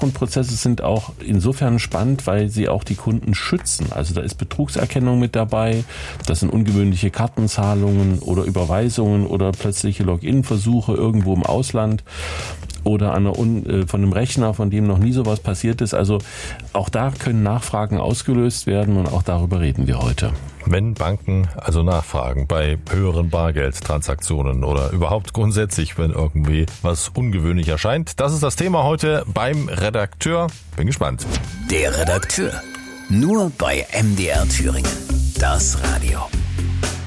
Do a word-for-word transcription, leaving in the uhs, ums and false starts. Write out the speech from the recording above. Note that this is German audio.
Hintergrundprozesse sind auch insofern spannend, weil sie auch die Kunden schützen. Also da ist Betrugserkennung mit dabei, das sind ungewöhnliche Kartenzahlungen oder Überweisungen oder plötzliche Login-Versuche irgendwo im Ausland oder an einer, äh, von einem Rechner, von dem noch nie sowas passiert ist. Also auch da können Nachfragen ausgelöst werden und auch darüber reden wir heute. Wenn Banken also nachfragen bei höheren Bargeldtransaktionen oder überhaupt grundsätzlich, wenn irgendwie was ungewöhnlich erscheint. Das ist das Thema heute beim Redakteur. Bin gespannt. Der Redakteur. Nur bei M D R Thüringen. Das Radio.